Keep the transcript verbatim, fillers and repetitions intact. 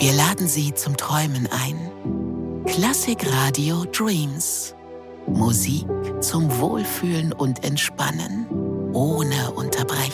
Wir laden Sie zum Träumen ein. Klassik Radio Dreams. Musik zum Wohlfühlen und Entspannen ohne Unterbrechung.